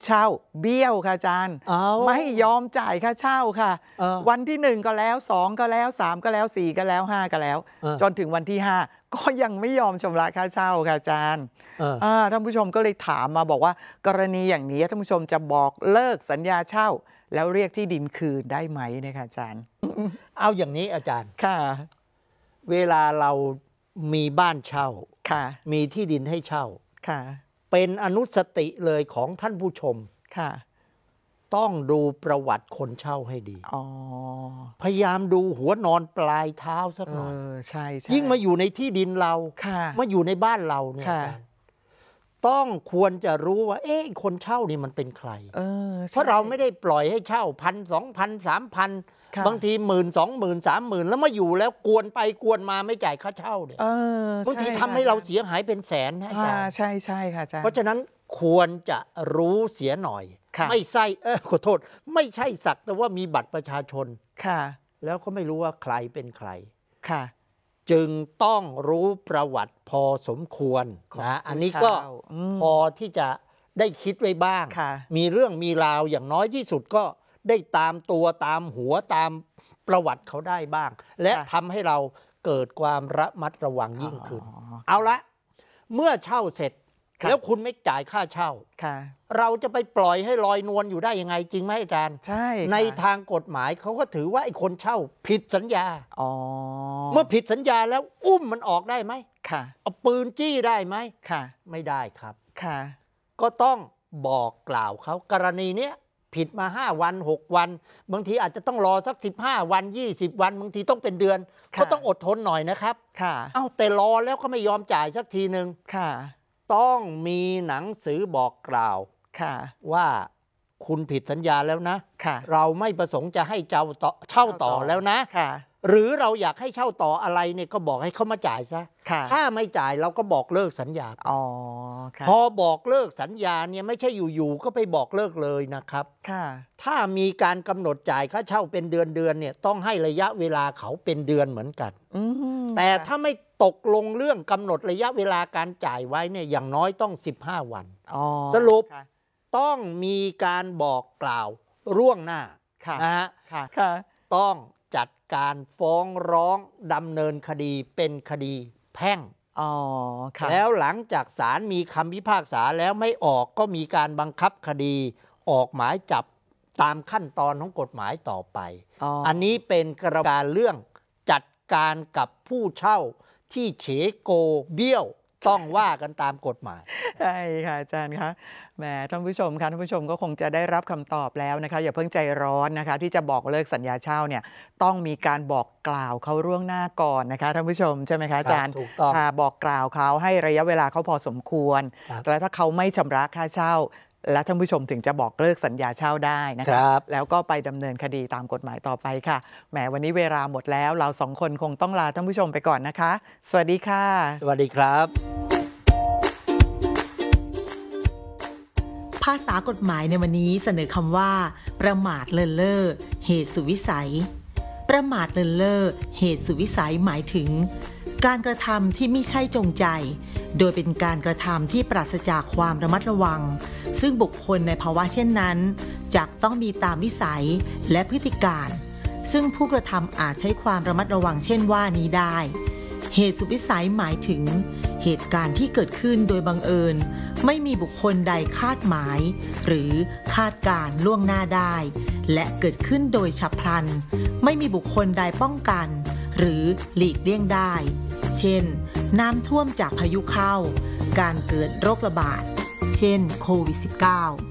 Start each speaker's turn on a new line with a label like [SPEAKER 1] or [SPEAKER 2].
[SPEAKER 1] เช่าเบี้ยวค่ะอาจารย์ไม่ยอมจ่ายค่าเช่าค่ะวันที่1ก็แล้ว2ก็แล้ว3ก็แล้ว4ก็แล้ว5ก็แล้วจนถึงวันที่5ก็ยังไม่ยอมชำระค่าเช่าค่ะอาจารย์ท่านผู้ชมก็เลยถามมาบอกว่ากรณีอย่างนี้ท่านผู้ชมจะบอกเลิกสัญญาเช่าแล้วเรียกที่ดินคืนได้ไหมนะคะอาจารย์
[SPEAKER 2] เอาอย่างนี้อาจารย์
[SPEAKER 1] ค่ะ
[SPEAKER 2] เวลาเรามีบ้านเช่าค่ะมีที่ดินให้เช่าค่ะเป็นอนุสติเลยของท่านผู้ชมค่ะต้องดูประวัติคนเช่าให้ดีพยายามดูหัวนอนปลายเท้าสักหน่อย
[SPEAKER 1] ใช่
[SPEAKER 2] ยิ่งมาอยู่ในที่ดินเรามาอยู่ในบ้านเราเนี่ยต้องควรจะรู้ว่าคนเช่านี่มันเป็นใครเพราะเราไม่ได้ปล่อยให้เช่า1,000 2,000 3,000บางที10,000 20,000 30,000แล้วมาอยู่แล้วกวนไปกวนมาไม่จ่ายค่าเช่าเนี่ยบางทีทำให้เราเสียหายเป็นแสนนะอาจารย์
[SPEAKER 1] ใช่ใช่ค่ะอาจารย์
[SPEAKER 2] เพราะฉะนั้นควรจะรู้เสียหน่อยไม่ใช่ขอโทษไม่ใช่สักแต่ว่ามีบัตรประชาชนค่ะแล้วก็ไม่รู้ว่าใครเป็นใครค่ะจึงต้องรู้ประวัติพอสมควรนะอันนี้ก็พอที่จะได้คิดไว้บ้างมีเรื่องมีราวอย่างน้อยที่สุดก็ได้ตามตัวตามหัวตามประวัติเขาได้บ้างและทำให้เราเกิดความระมัดระวังยิ่งขึ้นเอาละเมื่อเช่าเสร็จแล้วคุณไม่จ่ายค่าเช่าเราจะไปปล่อยให้ลอยนวลอยู่ได้ยังไงจริงไหมอาจารย์
[SPEAKER 1] ใช่
[SPEAKER 2] ในทางกฎหมายเขาก็ถือว่าไอ้คนเช่าผิดสัญญาเมื่อผิดสัญญาแล้วอุ้มมันออกได้ไหมเอาปืนจี้ได้ไหมไม่ได้ครับก็ต้องบอกกล่าวเขากรณีเนี้ยผิดมา5 วัน6 วันบางทีอาจจะต้องรอสัก15 วัน20 วันบางทีต้องเป็นเดือนก็ต้องอดทนหน่อยนะครับแต่รอแล้วก็ไม่ยอมจ่ายสักทีนึงต้องมีหนังสือบอกกล่าวว่าคุณผิดสัญญาแล้วนะเราไม่ประสงค์จะให้เช่าต่อแล้วนะหรือเราอยากให้เช่าต่ออะไรเนี่ยก็บอกให้เขามาจ่ายซะถ้าไม่จ่ายเราก็บอกเลิกสัญญาพอบอกเลิกสัญญาเนี่ยไม่ใช่อยู่ๆก็ไปบอกเลิกเลยนะครับถ้ามีการกำหนดจ่ายค่าเช่าเป็นเดือนเนี่ยต้องให้ระยะเวลาเขาเป็นเดือนเหมือนกันแต่ถ้าไม่ตกลงเรื่องกำหนดระยะเวลาการจ่ายไว้เนี่ยอย่างน้อยต้อง15 วันสรุปต้องมีการบอกกล่าวล่วงหน้านะฮะต้องจัดการฟ้องร้องดำเนินคดีเป็นคดีแพ่งแล้วหลังจากศาลมีคำพิพากษาแล้วไม่ออกก็มีการบังคับคดีออกหมายจับตามขั้นตอนของกฎหมายต่อไปอันนี้เป็นกระบวนการเรื่องจัดการกับผู้เช่าที่เฉโกเบี้ยวต้องว่ากันตามกฎหมาย
[SPEAKER 1] ใช่ค่ะอาจารย์คะแหมท่านผู้ชมคะท่านผู้ชมก็คงจะได้รับคำตอบแล้วนะคะอย่าเพิ่งใจร้อนนะคะที่จะบอกเลิกสัญญาเช่าเนี่ยต้องมีการบอกกล่าวเขาล่วงหน้าก่อนนะคะท่านผู้ชมใช่ไหมคะอาจารย์
[SPEAKER 2] ถูกต้อง
[SPEAKER 1] บอกกล่าวเขาให้ระยะเวลาเขาพอสมควรแล้วถ้าเขาไม่ชำระค่าเช่าและท่านผู้ชมถึงจะบอกเลิกสัญญาเช่าได้นะคะแล้วก็ไปดำเนินคดีตามกฎหมายต่อไปค่ะแหมวันนี้เวลาหมดแล้วเรา2 คนคงต้องลาท่านผู้ชมไปก่อนนะคะสวัสดีค่ะ
[SPEAKER 2] สวัสดีครับ
[SPEAKER 3] ภาษากฎหมายในวันนี้เสนอคำว่าประมาทเลินเล่อเหตุสุดวิสัยประมาทเลินเล่อเหตุสุดวิสัยหมายถึงการกระทำที่ไม่ใช่จงใจโดยเป็นการกระทำที่ปราศจากความระมัดระวังซึ่งบุคคลในภาวะเช่นนั้นจะต้องมีตามวิสัยและพฤติการซึ่งผู้กระทำอาจใช้ความระมัดระวังเช่นว่านี้ได้เหตุสุดวิสัยหมายถึงเหตุการณ์ที่เกิดขึ้นโดยบังเอิญไม่มีบุคคลใดคาดหมายหรือคาดการณ์ล่วงหน้าได้และเกิดขึ้นโดยฉับพลันไม่มีบุคคลใดป้องกันหรือหลีกเลี่ยงได้เช่นน้ำท่วมจากพายุเข้าการเกิดโรคระบาดเช่นโควิด -19